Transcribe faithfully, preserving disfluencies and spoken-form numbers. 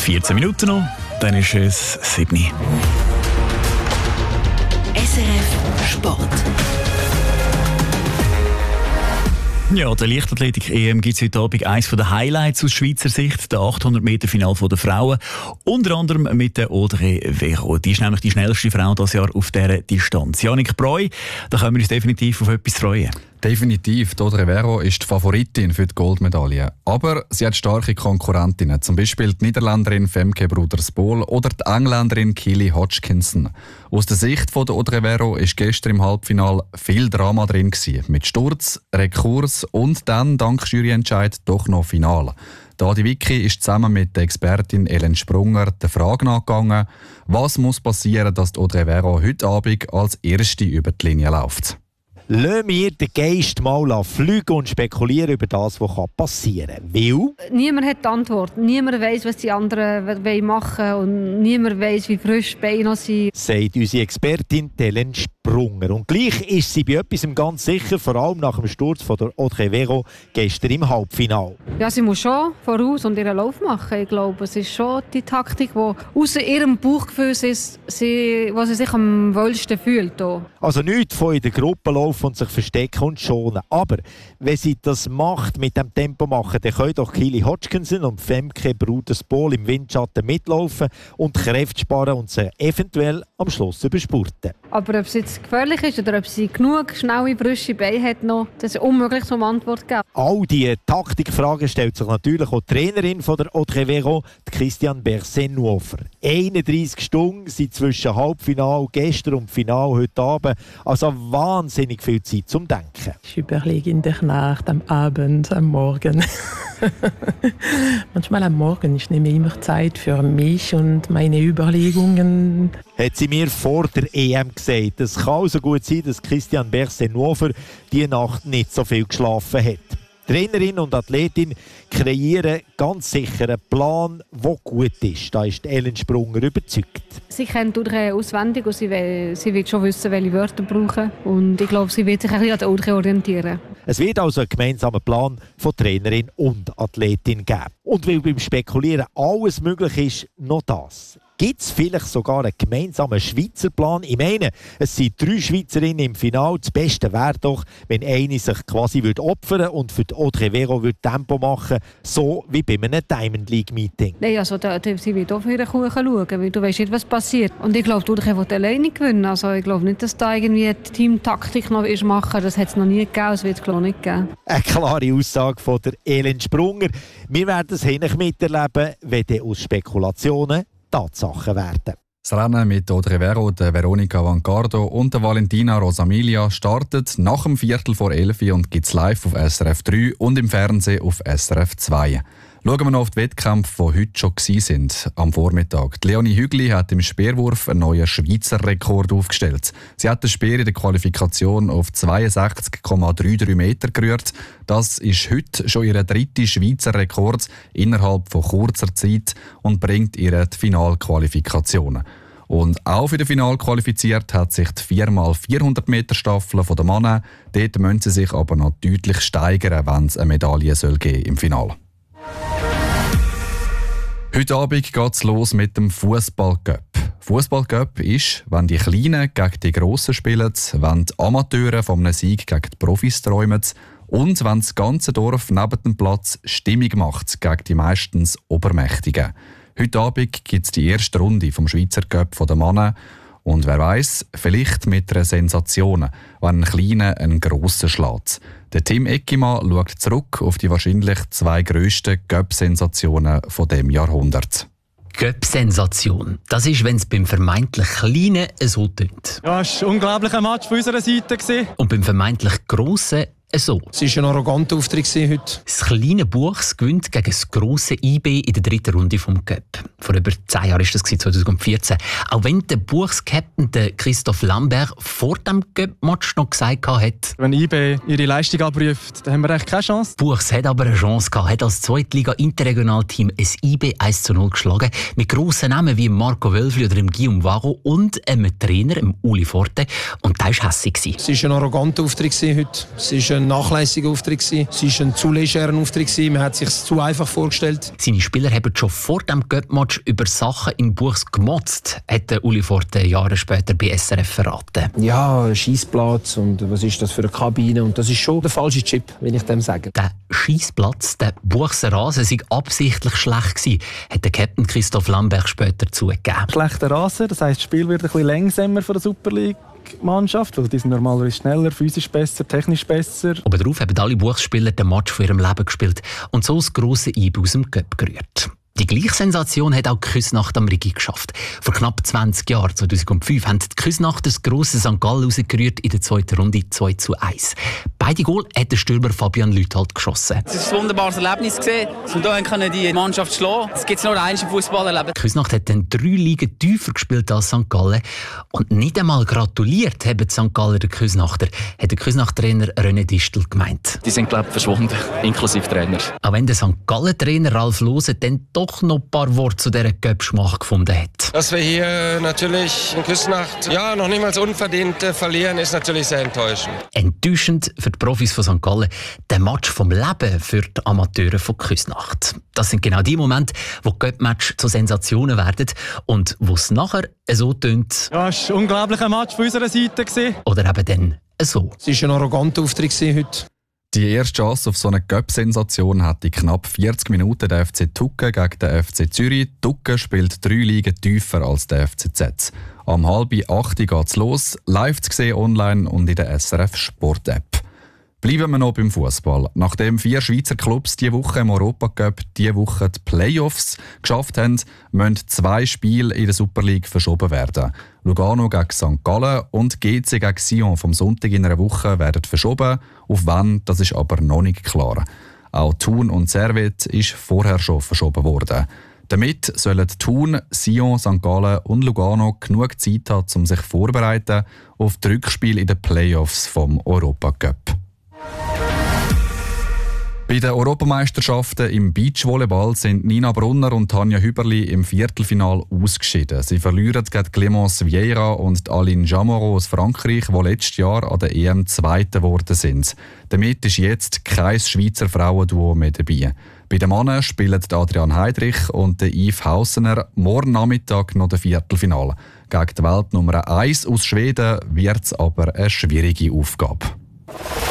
vierzehn Minuten noch, dann ist es sieben Uhr. S R F Sport. Ja, der Leichtathletik-E M gibt es heute Abend eines der Highlights aus Schweizer Sicht, der achthundert Meter Final der Frauen, unter anderem mit der Audrey Vero. Die ist nämlich die schnellste Frau dieses Jahr auf dieser Distanz. Jannik Breu, da können wir uns definitiv auf etwas freuen. Definitiv. Audrey Vero ist die Favoritin für die Goldmedaille. Aber sie hat starke Konkurrentinnen, zum Beispiel die Niederländerin Femke Broeders-Bol oder die Engländerin Keely Hodgkinson. Aus der Sicht von der Audrey Vero ist gestern im Halbfinale viel Drama drin gewesen, mit Sturz, Rekurs und dann, dank Juryentscheid, doch noch Finale. Da die Vicky ist zusammen mit der Expertin Ellen Sprunger der Frage nachgegangen, was muss passieren, dass die Audrey Vero heute Abend als Erste über die Linie läuft. Lassen wir den Geist mal fliegen und spekulieren über das, was passieren kann. Weil? Niemand hat die Antwort. Niemand weiss, was die anderen machen wollen. Und niemand weiss, wie frisch die Beine noch sind. Sagt unsere Expertin Ellen Sprunger. Und gleich ist sie bei etwas ganz sicher, vor allem nach dem Sturz von der Audrey Vero gestern im Halbfinale. Ja, sie muss schon voraus und ihren Lauf machen. Ich glaube, es ist schon die Taktik, die außer ihrem Bauchgefühl ist, sie, was sie sich am wohlsten fühlt. Auch. Also nichts von in der Gruppe laufen und sich verstecken und schonen. Aber wenn sie das macht, mit dem Tempo machen, dann können doch Keely Hodgkinson und Femke Broeders-Bol im Windschatten mitlaufen und Kräfte sparen und sie eventuell am Schluss überspurten. Aber ob es jetzt gefährlich ist oder ob sie genug schnelle, frische Beine hat, noch, das ist unmöglich zum Antwort zu geben. All diese Taktikfragen stellt sich natürlich auch die Trainerin von der Audrey Vero, Christiane Berset-Nuofer. einunddreissig Stunden sind zwischen Halbfinale gestern und Finale heute Abend. Also wahnsinnig viel Zeit zum Denken. Ich überlege in der Nacht, am Abend, am Morgen. Manchmal am Morgen. Ich nehme immer Zeit für mich und meine Überlegungen. Hat sie mir vor der E M gesagt. Es kann also gut sein, dass Christiane Berset-Nuofer diese Nacht nicht so viel geschlafen hat. Trainerin und Athletin kreieren ganz sicher einen Plan, der gut ist. Da ist Ellen Sprunger überzeugt. Sie kennt Audrey auswendig und sie will, sie wird schon wissen, welche Wörter brauchen. Und ich glaube, sie wird sich ein bisschen an der Audrey orientieren. Es wird also einen gemeinsamen Plan von Trainerin und Athletin geben. Und weil beim Spekulieren alles möglich ist, noch das. Gibt es vielleicht sogar einen gemeinsamen Schweizer Plan? Ich meine, es sind drei Schweizerinnen im Finale. Das Beste wäre doch, wenn eine sich quasi opfern würde und für die Audrey Vero Tempo machen, so wie bei einem Diamond League Meeting. Nein, also da, da, sie wird auch für ihren Kuchen schauen, weil du weißt nicht, was passiert. Und ich glaube, die Audrey will alleine gewinnen. Also ich glaube nicht, dass da irgendwie die Teamtaktik noch ist machen. Das hat es noch nie gegeben, das wird es glaube ich nicht geben. Eine klare Aussage von der Ellen Sprunger. Wir werden es hinterher miterleben, wenn die aus Spekulationen Tatsachen werden. Das Rennen mit Audrey Vero, der Veronica Vancardo und der Valentina Rosamilia startet nach dem Viertel vor elf und gibt es live auf S R F drei und im Fernsehen auf S R F zwei. Schauen wir noch auf die Wettkämpfe, die heute schon waren, am Vormittag. Die Leonie Hügli hat im Speerwurf einen neuen Schweizer Rekord aufgestellt. Sie hat den Speer in der Qualifikation auf zweiundsechzig Komma dreiunddreißig Meter gerührt. Das ist heute schon ihr dritter Schweizer Rekord innerhalb von kurzer Zeit und bringt ihr die Finalqualifikationen. Und auch für das Finale qualifiziert hat sich die vier mal vierhundert Meter Staffel der Männer. Dort müssen sie sich aber noch deutlich steigern, wenn es eine Medaille soll geben im Finale. Heute Abend geht es los mit dem Fußball-Cup. Fußball-Cup ist, wenn die Kleinen gegen die Grossen spielen, wenn die Amateure von einem Sieg gegen die Profis träumen und wenn das ganze Dorf neben dem Platz Stimmung macht gegen die meistens Obermächtigen. Heute Abend gibt es die erste Runde vom Schweizer Cup der Männer. Und wer weiß, vielleicht mit einer Sensation, wenn ein Kleiner einen Grossen schlägt. Der Tim Eckimann schaut zurück auf die wahrscheinlich zwei grössten Cup-Sensationen von dem Jahrhundert. Cup-Sensation. Das ist, wenn es beim vermeintlich Kleinen so tönt. Ja, es war ein unglaublicher Match von unserer Seite. Und beim vermeintlich Grossen so. Es war ein arroganter Auftritt heute. Das kleine Buchs gewinnt gegen das grosse I B in der dritten Runde vom Cup. Vor über zehn Jahren war das, zwanzig vierzehn. Auch wenn der Buchs-Captain Christoph Lambert vor dem Cup-Match noch gesagt hat, wenn I B ihre Leistung abruft, dann haben wir echt keine Chance. Buchs hat aber eine Chance gehabt, hat als Zweitliga-Interregionalteam ein I B eins zu null geschlagen, mit grossen Namen wie Marco Wölfli oder Guillaume Varro und einem Trainer, Uli Forte. Und der war hässig. Es war ein arroganter Auftritt heute. Es war ein nachlässiger Auftritt. Es war ein zu legerer Auftritt. Man hat es sich zu einfach vorgestellt. Seine Spieler haben schon vor dem Cup-Match über Sachen in Buchs gemotzt, hat der Uli Forte Jahre später bei S R F verraten. Ja, Scheissplatz und was ist das für eine Kabine? Und das ist schon der falsche Chip, will ich dem sagen. Der Scheissplatz, der Buchser Rasen, sei absichtlich schlecht gewesen, hat der Captain Christoph Lambert später zugegeben. Schlechter Rasen, das heisst, das Spiel wird ein bisschen langsamer von der Super League-Mannschaft, weil die sind normalerweise schneller, physisch besser, technisch besser. Obendarauf haben alle Buchsspieler den Match von ihrem Leben gespielt und so das grosse Eibe aus dem Cup gerührt. Die gleiche Sensation hat auch die Küsnacht am Rigi geschafft. Vor knapp zwanzig Jahren, zweitausendfünf, haben die Küsnachter das grosse Sankt Gallen rausgerührt in der zweiten Runde zwei zu eins. Beide Goal hat der Stürmer Fabian Lüthold geschossen. Es war ein wunderbares Erlebnis, dass wir hier die Mannschaft schlagen können. Es gibt nur einen Fußball erleben. Die Küsnacht hat dann drei Ligen tiefer gespielt als Sankt Gallen. Und nicht einmal gratuliert haben die Sankt Galler der Küsnachter, hat der Küsnacht-Trainer René Distel gemeint. Die sind, glaube ich, verschwunden, inklusive Trainer. Auch wenn der Sankt Gallen-Trainer Ralf Lose dann doch noch ein paar Worte zu dieser Göppschmach gefunden hat. Dass wir hier natürlich in Küsnacht ja, noch niemals unverdient äh, verlieren, ist natürlich sehr enttäuschend. Enttäuschend für die Profis von Sankt Gallen, der Match vom Leben für die Amateure von Küsnacht. Das sind genau die Momente, wo die Göpp-Match zu Sensationen werden und wo es nachher so tönt. Ja, es war ein unglaublicher Match von unserer Seite. Oder eben dann so. Es war ein arroganter Auftritt heute. Die erste Chance auf so eine Cup-Sensation hat in knapp vierzig Minuten der F C Tucken gegen den F C Zürich. Tucken spielt drei Ligen tiefer als der F C Z. Am halb acht geht's los, live zu sehen online und in der S R F Sport-App. Bleiben wir noch beim Fußball. Nachdem vier Schweizer Clubs diese Woche im Europacup diese Woche die Playoffs geschafft haben, müssen zwei Spiele in der Super League verschoben werden. Lugano gegen Sankt Gallen und G C gegen Sion vom Sonntag in einer Woche werden verschoben. Auf wann, das ist aber noch nicht klar. Auch Thun und Servet ist vorher schon verschoben worden. Damit sollen Thun, Sion, Sankt Gallen und Lugano genug Zeit haben, um sich vorzubereiten auf die Rückspiele in den Playoffs vom Europacup. Bei den Europameisterschaften im Beachvolleyball sind Nina Brunner und Tanja Hüberli im Viertelfinal ausgeschieden. Sie verlieren gegen Clémence Vieira und Aline Jamoro aus Frankreich, die letztes Jahr an der E M Zweite geworden sind. Damit ist jetzt kein Schweizer Frauenduo mehr dabei. Bei den Männern spielen Adrian Heidrich und Yves Hausener morgen Nachmittag noch das Viertelfinal. Gegen die Weltnummer eins aus Schweden wird es aber eine schwierige Aufgabe.